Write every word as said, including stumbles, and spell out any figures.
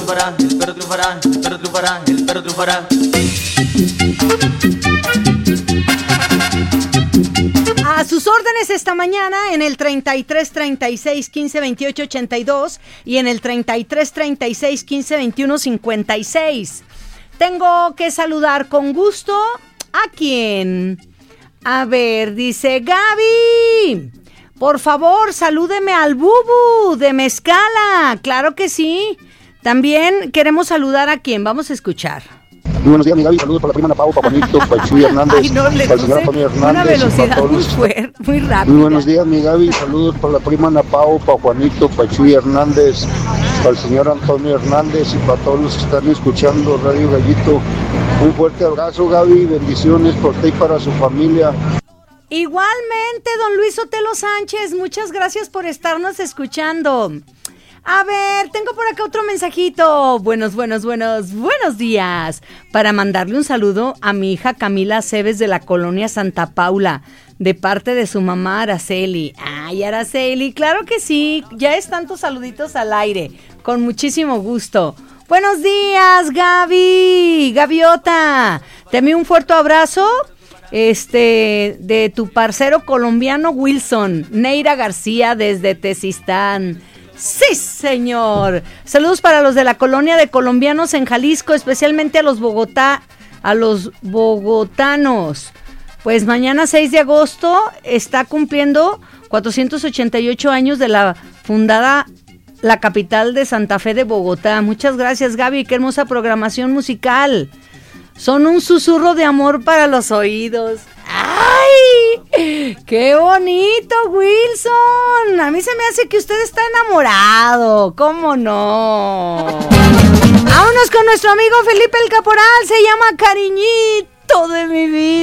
triunfará, el perro triunfará, el perro triunfará, el perro triunfará. A sus órdenes esta mañana en el treinta y tres, treinta y seis, quince, veintiocho, ochenta y dos y en el treinta y tres, treinta y seis, quince, veintiuno, cincuenta y seis. Tengo que saludar con gusto a quién. A ver, dice Gaby. Por favor, salúdeme al Bubu de Mezcala. Claro que sí. También queremos saludar a quién. Vamos a escuchar. Muy buenos días, mi Gaby. Saludos para la prima Ana Pau, para Juanito, para el Chuy Hernández, Ay, no, le para el señor Antonio Hernández. Una velocidad muy fuerte, muy rápida. Muy buenos días, mi Gaby. Saludos para la prima Ana Pau, para Juanito, para el Chuy Hernández, para el señor Antonio Hernández y para todos los que están escuchando Radio Gallito. Un fuerte abrazo, Gaby. Bendiciones por ti y para su familia. Igualmente, don Luis Otelo Sánchez, muchas gracias por estarnos escuchando. A ver, tengo por acá otro mensajito. Buenos, buenos, buenos, buenos días. Para mandarle un saludo a mi hija Camila Cebes de la colonia Santa Paula, de parte de su mamá Araceli. Ay, Araceli, claro que sí. Ya están tus saluditos al aire. Con muchísimo gusto. Buenos días, Gaby. Gaviota. Te envío un fuerte abrazo. Este, de tu parcero colombiano Wilson. Neira García desde Tezistán. ¡Sí, señor! Saludos para los de la colonia de colombianos en Jalisco, especialmente a los Bogotá, a los bogotanos. Pues mañana seis de agosto está cumpliendo cuatrocientos ochenta y ocho años de la fundada la capital de Santa Fe de Bogotá. Muchas gracias, Gaby, qué hermosa programación musical. Son un susurro de amor para los oídos. ¡Ay! ¡Qué bonito, Wilson! A mí se me hace que usted está enamorado. ¿Cómo no? Vámonos con nuestro amigo Felipe el Caporal. Se llama Cariñito de mi vida.